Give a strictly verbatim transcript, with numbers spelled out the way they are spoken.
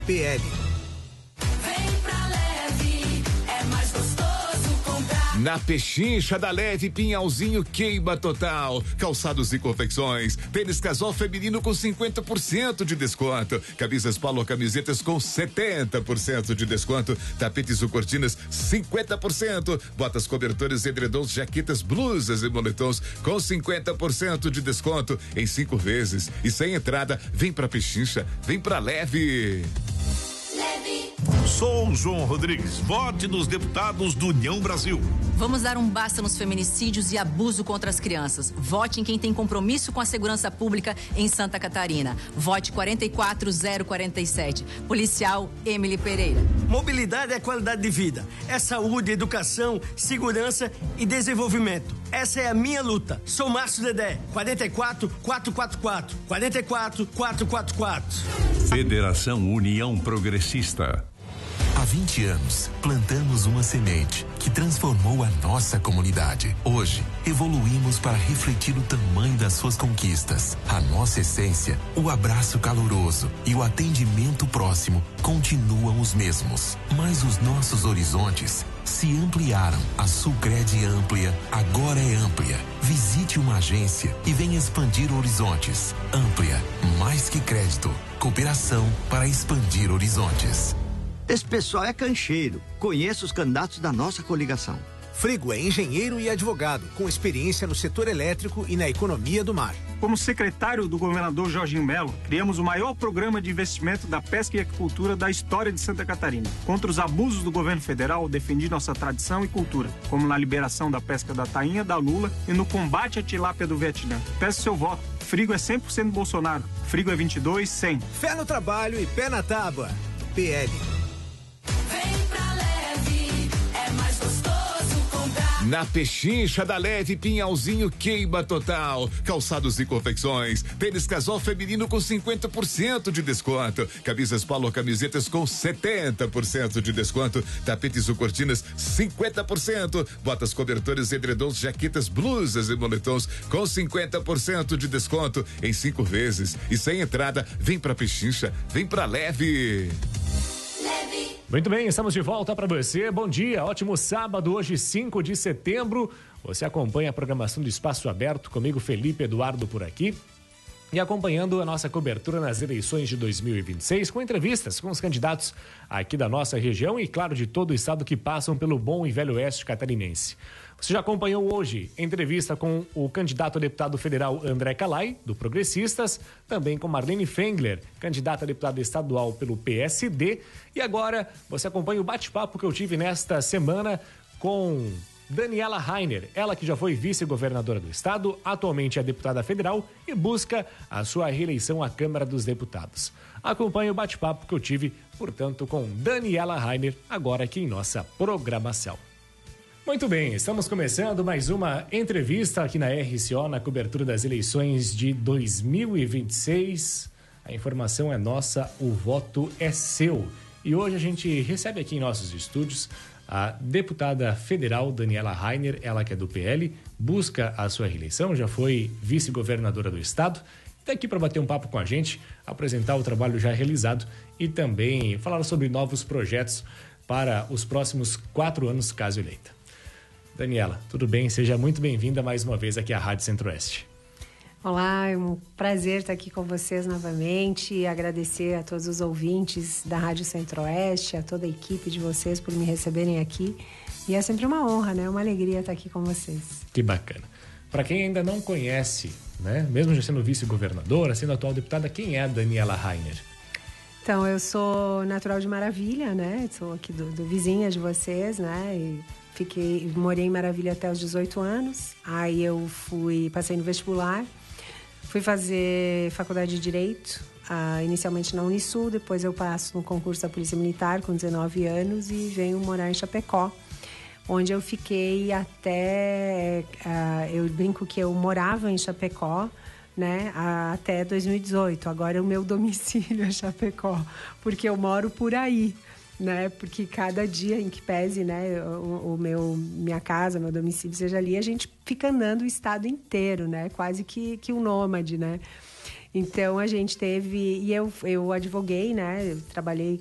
P L. Na Pechincha da Leve, Pinhalzinho queima total. Calçados e confecções. Tênis casal feminino com cinquenta por cento de desconto. Camisas polo, camisetas com setenta por cento de desconto. Tapetes ou cortinas cinquenta por cento. Botas, cobertores, edredons, jaquetas, blusas e moletons com cinquenta por cento de desconto em cinco vezes. E sem entrada, vem pra Pechincha, vem pra Leve. Sou João Rodrigues. Vote nos deputados do União Brasil. Vamos dar um basta nos feminicídios e abuso contra as crianças. Vote em quem tem compromisso com a segurança pública em Santa Catarina. Vote quatro quatro zero quatro sete. Policial Emily Pereira. Mobilidade é qualidade de vida. É saúde, educação, segurança e desenvolvimento. Essa é a minha luta. Sou Márcio Dedé. quatro quatro quatro quatro quatro. quatro quatro quatro quatro quatro. Federação União Progressista. Há vinte anos, plantamos uma semente que transformou a nossa comunidade. Hoje, evoluímos para refletir o tamanho das suas conquistas. A nossa essência, o abraço caloroso e o atendimento próximo continuam os mesmos. Mas os nossos horizontes se ampliaram. A Sulcred Amplia agora é Amplia. Visite uma agência e venha expandir horizontes. Amplia, mais que crédito. Cooperação para expandir horizontes. Esse pessoal é cancheiro. Conheço os candidatos da nossa coligação. Frigo é engenheiro e advogado, com experiência no setor elétrico e na economia do mar. Como secretário do governador Jorginho Melo, criamos o maior programa de investimento da pesca e agricultura da história de Santa Catarina. Contra os abusos do governo federal, defendi nossa tradição e cultura, como na liberação da pesca da tainha, da lula e no combate à tilápia do Vietnã. Peço seu voto. Frigo é cem por cento Bolsonaro. Frigo é vinte e dois, cem. Fé no trabalho e pé na tábua. P L. Na Pechincha da Leve, Pinhalzinho queima total. Calçados e confecções. Tênis casal feminino com cinquenta por cento de desconto. Camisas polo, camisetas com setenta por cento de desconto. Tapetes ou cortinas cinquenta por cento. Botas, cobertores, edredons, jaquetas, blusas e moletons com cinquenta por cento de desconto em cinco vezes. E sem entrada, vem pra Pechincha, vem pra Leve. Muito bem, estamos de volta para você. Bom dia, ótimo sábado, hoje cinco de setembro. Você acompanha a programação do Espaço Aberto, comigo Felipe Eduardo por aqui. E acompanhando a nossa cobertura nas eleições de dois mil e vinte e seis, com entrevistas com os candidatos aqui da nossa região e, claro, de todo o estado que passam pelo bom e velho oeste catarinense. Você já acompanhou hoje entrevista com o candidato a deputado federal André Calai, do Progressistas, também com Marlene Fengler, candidata a deputada estadual pelo P S D. E agora você acompanha o bate-papo que eu tive nesta semana com Daniela Rainer, ela que já foi vice-governadora do estado, atualmente é deputada federal e busca a sua reeleição à Câmara dos Deputados. Acompanhe o bate-papo que eu tive, portanto, com Daniela Rainer, agora aqui em nossa programação. Muito bem, estamos começando mais uma entrevista aqui na R C O, na cobertura das eleições de dois mil e vinte e seis. A informação é nossa, o voto é seu. E hoje a gente recebe aqui em nossos estúdios a deputada federal Daniela Rainer, ela que é do P L, busca a sua reeleição, já foi vice-governadora do estado, está aqui para bater um papo com a gente, apresentar o trabalho já realizado e também falar sobre novos projetos para os próximos quatro anos, caso eleita. Daniela, tudo bem? Seja muito bem-vinda mais uma vez aqui à Rádio Centro-Oeste. Olá, é um prazer estar aqui com vocês novamente e agradecer a todos os ouvintes da Rádio Centro-Oeste, a toda a equipe de vocês por me receberem aqui. E é sempre uma honra, né? Uma alegria estar aqui com vocês. Que bacana. Para quem ainda não conhece, né? Mesmo já sendo vice-governadora, sendo atual deputada, quem é a Daniela Rainer? Então, eu sou natural de Maravilha, né? Sou aqui do, do vizinha de vocês, né? E fiquei, morei em Maravilha até os dezoito anos. Aí eu fui, passei no vestibular, fui fazer faculdade de Direito, uh, inicialmente na Unisul, depois eu passo no concurso da Polícia Militar com dezenove anos e venho morar em Chapecó, onde eu fiquei até, uh, eu brinco que eu morava em Chapecó, né, até dois mil e dezoito. Agora o meu domicílio é Chapecó, porque eu moro por aí, né? Porque cada dia em que pese, né, o, o meu, minha casa, meu domicílio seja ali, a gente fica andando o estado inteiro, né? Quase que, que um nômade, né? Então a gente teve. E eu, eu advoguei, né? Eu trabalhei